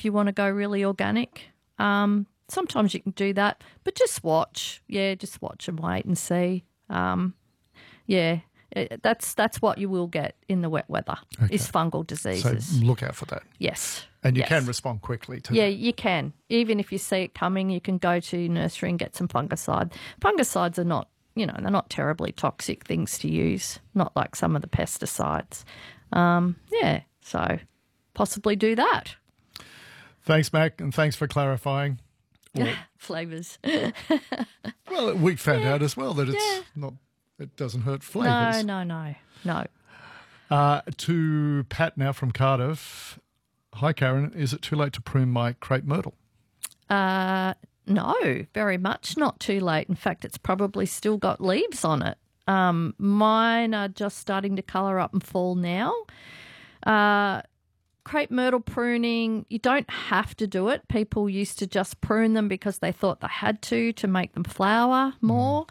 if you want to go really organic. Sometimes you can do that, but just watch. Yeah, just watch and wait and see. That's what you will get in the wet weather is fungal diseases. So look out for that. Yes. And you can respond quickly to that. Yeah, you can. Even if you see it coming, you can go to nursery and get some fungicide. Fungicides are not, they're not terribly toxic things to use, not like some of the pesticides. So possibly do that. Thanks, Mac, and thanks for clarifying. Flavours. Well, we found out as well that it's not. It doesn't hurt flavours. No. To Pat now from Cardiff. Hi, Karen. Is it too late to prune my crepe myrtle? No, very much not too late. In fact, it's probably still got leaves on it. Mine are just starting to colour up and fall now. Crepe myrtle pruning, you don't have to do it. People used to just prune them because they thought they had to make them flower more.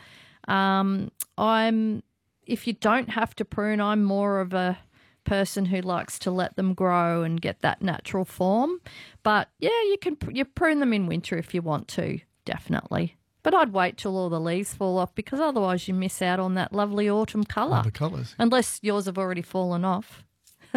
If you don't have to prune, I'm more of a person who likes to let them grow and get that natural form. But yeah, you prune them in winter if you want to, definitely. But I'd wait till all the leaves fall off because otherwise you miss out on that lovely autumn colour. The colours. Unless yours have already fallen off.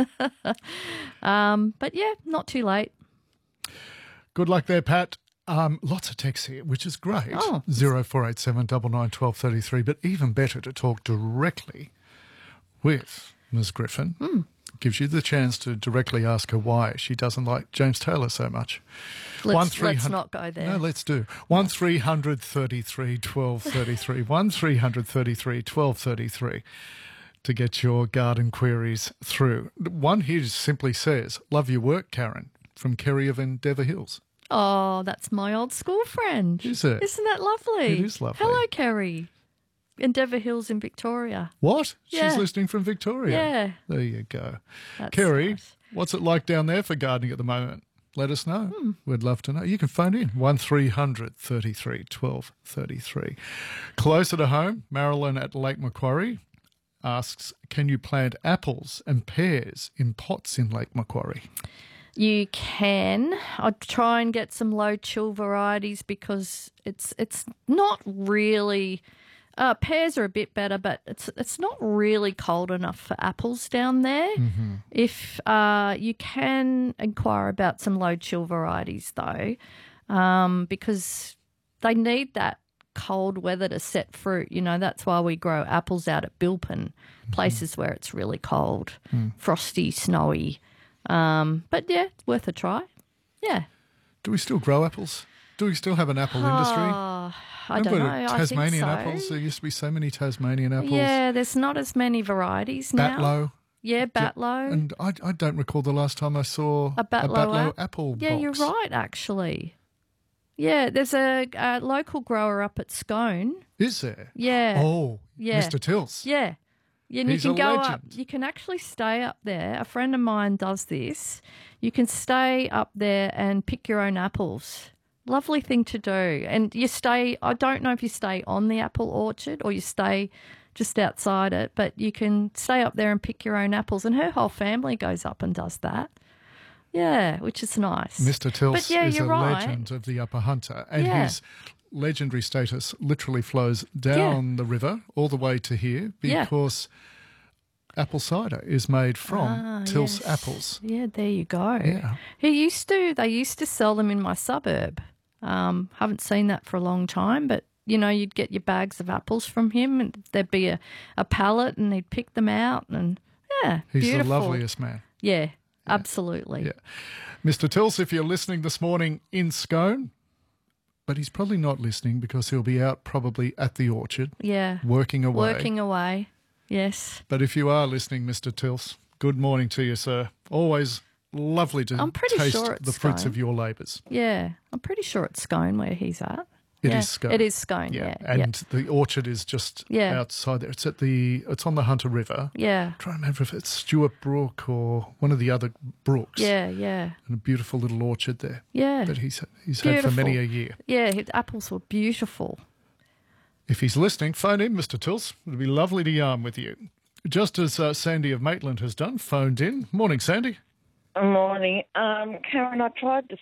But yeah, not too late. Good luck there, Pat. Lots of texts here, which is great. 0487 99 12 33. But even better to talk directly with Ms. Griffin. Gives you the chance to directly ask her why she doesn't like James Taylor so much. Let's not go there. No, let's do. 1300 33 12 33. 1300 33 12 33 to get your garden queries through. One here simply says, love your work, Karen, from Kerry of Endeavour Hills. Oh, that's my old school friend. Is it? Isn't that lovely? It is lovely. Hello, Kerry. Endeavour Hills in Victoria. What? Yeah. She's listening from Victoria. Yeah. There you go. That's Kerry, nice. what's it like down there for gardening at the moment? Let us know. We'd love to know. You can phone in 1300 33 12 33. Closer to home, Marilyn at Lake Macquarie asks, can you plant apples and pears in pots in Lake Macquarie? You can. I'd try and get some low chill varieties because it's not really. Pears are a bit better, but it's not really cold enough for apples down there. If you can inquire about some low chill varieties though, because they need that cold weather to set fruit. That's why we grow apples out at Bilpin, places where it's really cold, frosty, snowy. But yeah, it's worth a try. Yeah. Do we still grow apples? Do we still have an apple industry? I don't know. Tasmanian I think so. apples? There used to be so many Tasmanian apples. Yeah, there's not as many varieties now. Batlow. Yeah, Batlow. And I don't recall the last time I saw a Batlow apple box. Yeah, you're right, actually. Yeah, there's a local grower up at Scone. Is there? Yeah. Oh, yeah. Mr. Tills. Yeah. And He's you can a go legend. up. You can actually stay up there. A friend of mine does this. You can stay up there and pick your own apples. Lovely thing to do. And you stay, I don't know if you stay on the apple orchard or you stay just outside it, but you can stay up there and pick your own apples. And her whole family goes up and does that. Yeah, which is nice. Mr. Tills is a right. legend of the Upper Hunter, and his legendary status literally flows down the river all the way to here because apple cider is made from Tills apples. Yeah, there you go. Yeah. They used to sell them in my suburb. Haven't seen that for a long time, but you'd get your bags of apples from him and there'd be a pallet and he'd pick them out and He's beautiful. the loveliest man. Yeah, absolutely. Yeah. Mr. Tills, if you're listening this morning in Scone, but he's probably not listening because he'll be out probably at the orchard. Yeah. Working away. Yes. But if you are listening, Mr. Tills, good morning to you, sir. Always lovely to taste the fruits of your labours. Yeah. I'm pretty sure it's Scone where he's at. It is Scone. It is Scone, yeah. And the orchard is just outside there. It's on the Hunter River. Yeah. I'm trying to remember if it's Stewart Brook or one of the other brooks. Yeah, yeah. And a beautiful little orchard there. Yeah. That he's had for many a year. Yeah, his apples were beautiful. If he's listening, phone in, Mr. Tills. It would be lovely to yarn with you. Just as Sandy of Maitland has done, phoned in. Morning, Sandy. Morning. Karen, I tried to